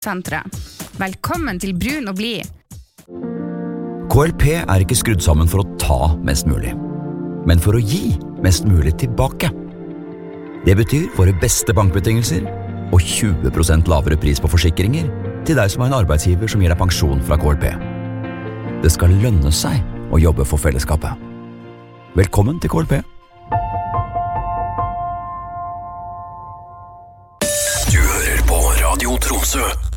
Senteret. Velkommen til Brun og Blid. KLP ikke skrudd sammen for å ta mest mulig, men for å gi mest mulig tilbake. Det betyr våre beste bankbetingelser og 20% lavere pris på forsikringer til deg som har en arbeidsgiver som gir deg pensjon fra KLP. Det skal lønne seg å jobbe for fellesskapet. Velkommen til KLP. Du hører på Radio Tromsø.